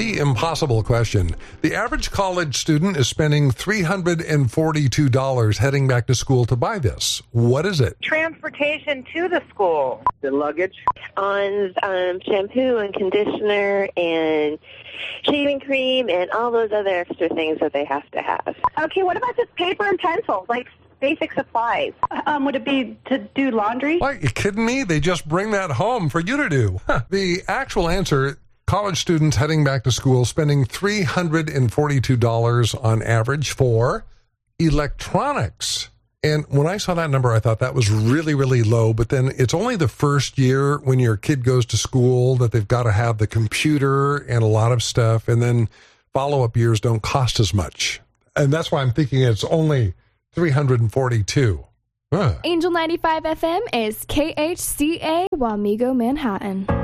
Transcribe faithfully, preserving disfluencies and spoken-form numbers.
The impossible question. The average college student is spending three hundred forty-two dollars heading back to school to buy this. What is it? Transportation to the school. The luggage. On um, shampoo and conditioner and shaving cream and all those other extra things that they have to have. Okay, what about just paper and pencils, like basic supplies? Um, would it be to do laundry? Are you kidding me? They just bring that home for you to do. The actual answer, college students heading back to school spending three hundred forty-two dollars on average for electronics. And when I saw that number, I thought that was really, really low. But then it's only the first year when your kid goes to school that they've got to have the computer and a lot of stuff. And then follow-up years don't cost as much. And that's why I'm thinking it's only three hundred forty-two. Huh. Angel ninety-five F M is K H C A Wamego, Manhattan.